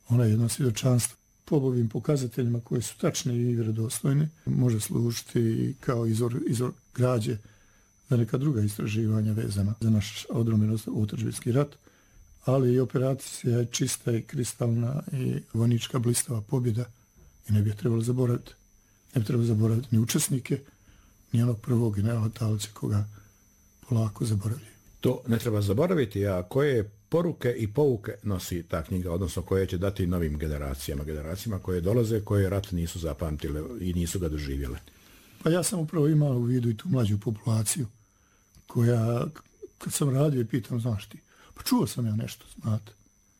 Ona je jedno svjedočanstvo po ovim pokazateljima koji su tačni i vjerodostojni, može služiti kao izvor građe za neka druga istraživanja vezana za naš odbrambeni otadžbinski rat, ali i operacija je čista i kristalna i vojnička blistava pobjeda i ne bi je trebalo zaboraviti. Ne bi trebalo zaboraviti ni učesnike, ni onog prvog generala Talića koga polako zaboravljaju. To ne treba zaboraviti, a koje poruke i pouke nosi ta knjiga, odnosno koje će dati novim generacijama koje dolaze, koje rat nisu zapamtile i nisu ga doživjele? Pa ja sam upravo imao u vidu i tu mlađu populaciju koja, kad sam radio i pitam, znaš ti, pa čuo sam ja nešto, znate,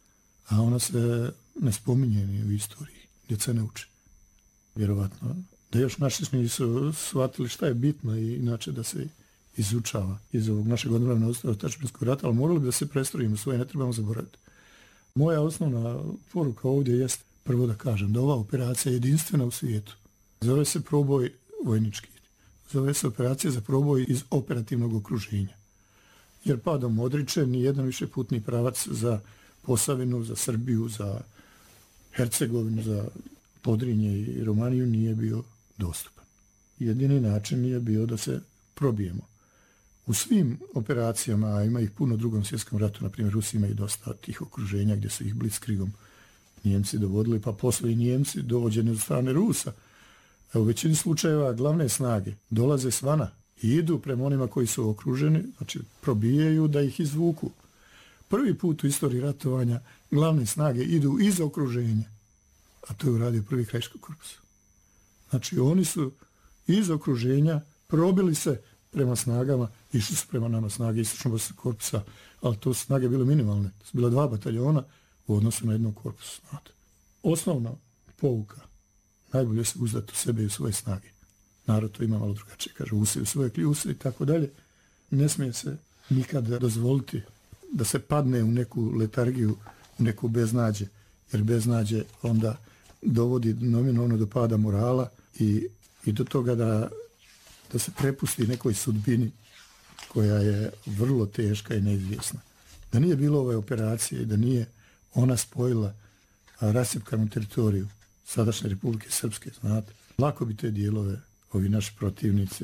a ona se ne spominje ni u istoriji, djeca ne uče. Vjerovatno, da još naši nisu shvatili šta je bitno i inače da se izučava iz ovog našeg odbrambena otadžbinskog rata, ali morali bi da se prestrojimo svoje, ne trebamo zaboraviti. Moja osnovna poruka ovdje jest prvo da kažem da ova operacija je jedinstvena u svijetu. Zove se proboj vojnički. Zove se operacija za proboj iz operativnog okruženja. Jer padom Modriče ni jedan više putni pravac za Posavinu, za Srbiju, za Hercegovinu, za Podrinje i Romaniju nije bio dostupan. Jedini način je bio da se probijemo. U svim operacijama, a ima ih puno u Drugom svjetskom ratu, na primjer Rusi imaju dosta tih okruženja gdje su ih blitzkriegom Njemci dovodili, pa posle i Njemci dovođeni od strane Rusa. U većini slučajeva glavne snage dolaze svana i idu prema onima koji su okruženi, znači probijaju da ih izvuku. Prvi put u istoriji ratovanja glavne snage idu iz okruženja, a to je uradio prvi krajiški korpus. Znači oni su iz okruženja probili se prema snagama, išli su prema nama snage istočno-bosanskog korpusa, ali to su snage bile minimalne. To su bila 2 bataljona u odnosu na jednog korpusa. Znate. Osnovna pouka, najbolje se uzdati u sebe i u svoje snage. Narod to ima malo drugačije, kaže u svoje kljuse i tako dalje. Ne smije se nikada dozvoliti da se padne u neku letargiju, u neku beznađe, jer beznađe onda dovodi neminovno do pada morala i do toga da se prepusti nekoj sudbini koja je vrlo teška i neizvjesna. Da nije bilo ove operacije i da nije ona spojila rasipkanu teritoriju sadašnje Republike Srpske, znate, lako bi te dijelove ovi naši protivnici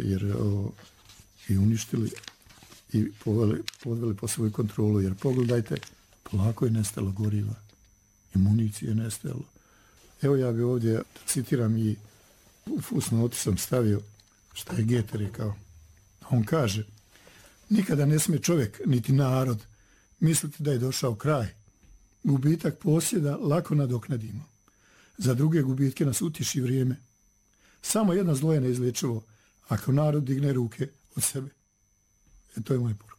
i uništili i podveli po svoju kontrolu, jer pogledajte, polako je nestalo goriva i municije je nestalo. Evo ja bih ovdje, citiram i u fusnotu sam stavio šta je Goethe rekao. On kaže, nikada ne smije čovjek, niti narod, misliti da je došao kraj. Gubitak posjeda lako nadoknadimo. Za druge gubitke nas utiši vrijeme. Samo jedno zlo je neizlečivo, ako narod digne ruke od sebe. To je moje poruka.